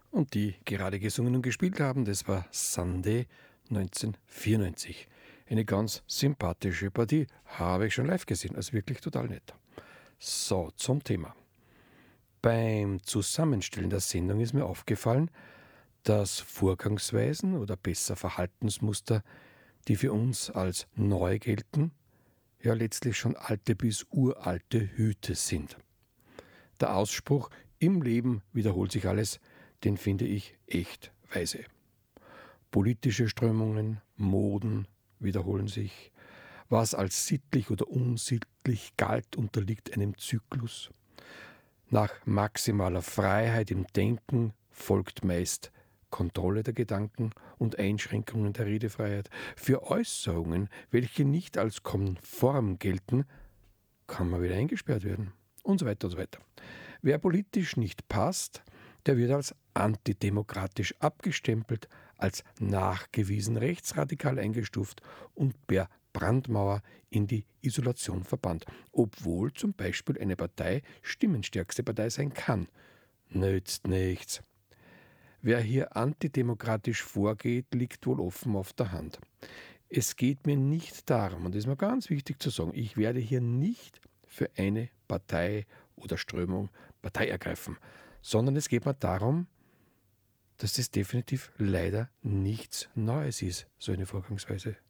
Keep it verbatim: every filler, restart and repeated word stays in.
Und die gerade gesungen und gespielt haben, das war Sunday neunzehnhundertvierundneunzig. Eine ganz sympathische Partie, habe ich schon live gesehen, also wirklich total nett. So, zum Thema. Beim Zusammenstellen der Sendung ist mir aufgefallen, dass Vorgangsweisen oder besser Verhaltensmuster, die für uns als neu gelten, ja letztlich schon alte bis uralte Hüte sind. Der Ausspruch, im Leben wiederholt sich alles, den finde ich echt weise. Politische Strömungen, Moden wiederholen sich. Was als sittlich oder unsittlich galt, unterliegt einem Zyklus. Nach maximaler Freiheit im Denken folgt meist Kontrolle der Gedanken und Einschränkungen der Redefreiheit. Für Äußerungen, welche nicht als konform gelten, kann man wieder eingesperrt werden und so weiter und so weiter. Wer politisch nicht passt, der wird als antidemokratisch abgestempelt, als nachgewiesen rechtsradikal eingestuft und per Brandmauer in die Isolation verbannt, obwohl zum Beispiel eine Partei stimmenstärkste Partei sein kann. Nützt nichts. Wer hier antidemokratisch vorgeht, liegt wohl offen auf der Hand. Es geht mir nicht darum, und das ist mir ganz wichtig zu sagen, ich werde hier nicht für eine Partei oder Strömung Partei ergreifen, sondern es geht mir darum, dass das definitiv leider nichts Neues ist, so eine Vorgangsweise.